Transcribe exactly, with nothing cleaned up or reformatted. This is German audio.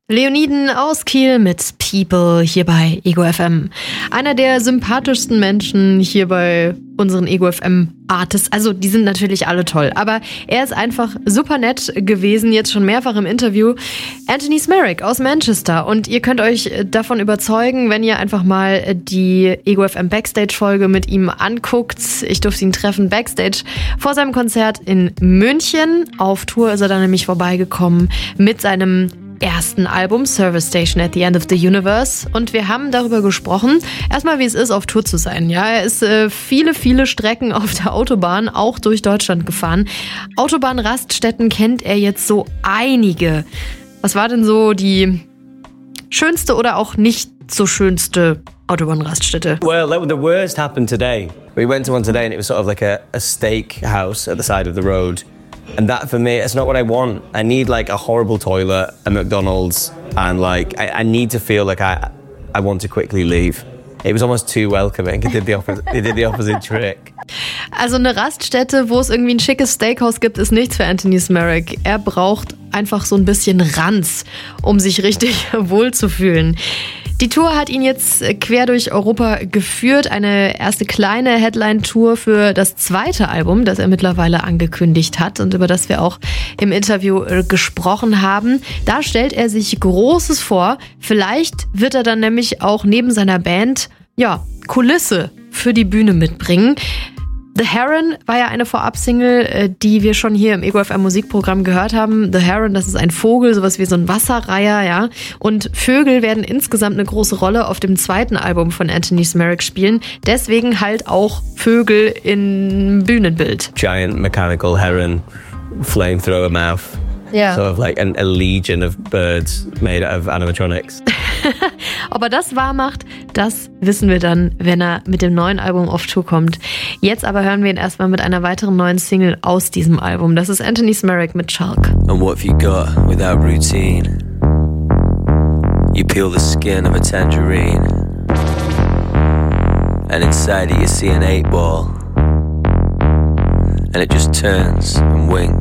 Leoniden aus Kiel mit People hier bei Ego F M. Einer der sympathischsten Menschen hier bei unseren Ego F M Artists. Also die sind natürlich alle toll, aber er ist einfach super nett gewesen, jetzt schon mehrfach im Interview. Anthony Smerick aus Manchester, und ihr könnt euch davon überzeugen, wenn ihr einfach mal die Ego F M Backstage-Folge mit ihm anguckt. Ich durfte ihn treffen Backstage vor seinem Konzert in München. Auf Tour ist er dann nämlich vorbeigekommen mit seinem ersten Album Service Station at the End of the Universe, und wir haben darüber gesprochen, erstmal wie es ist, auf Tour zu sein. Ja, er ist äh, viele, viele Strecken auf der Autobahn, auch durch Deutschland gefahren. Autobahnraststätten kennt er jetzt so einige. Was war denn so die schönste oder auch nicht so schönste Autobahnraststätte? Well, the worst happened today. We went to one today and it was sort of like a, a steakhouse at the side of the road. And that for me, it's not what I want. I need like a horrible toilet, a McDonald's, and like I, I need to feel like I I want to quickly leave. It was almost too welcoming. It did the opposite, it did the opposite trick. Also eine Raststätte, wo es irgendwie ein schickes Steakhouse gibt, ist nichts für Anthony Smerick. Er braucht einfach so ein bisschen Ranz, um sich richtig wohl zu fühlen. Die Tour hat ihn jetzt quer durch Europa geführt. Eine erste kleine Headline-Tour für das zweite Album, das er mittlerweile angekündigt hat und über das wir auch im Interview gesprochen haben. Da stellt er sich Großes vor. Vielleicht wird er dann nämlich auch neben seiner Band, ja, Kulisse für die Bühne mitbringen. The Heron war ja eine Vorab-Single, die wir schon hier im Ego F M Musikprogramm gehört haben. The Heron, das ist ein Vogel, sowas wie so ein Wasserreiher, ja. Und Vögel werden insgesamt eine große Rolle auf dem zweiten Album von Anthony Smerick spielen. Deswegen halt auch Vögel im Bühnenbild. Giant mechanical heron, flamethrower mouth. Ja. Sort of like an, a legion of birds made out of animatronics. Ob er das wahr macht, das wissen wir dann, wenn er mit dem neuen Album auf Tour kommt. Jetzt aber hören wir ihn erstmal mit einer weiteren neuen Single aus diesem Album. Das ist Anthony Smerick mit Chalk. And what have you got without routine? You peel the skin of a tangerine, and inside it you see an eight ball, and it just turns and winks.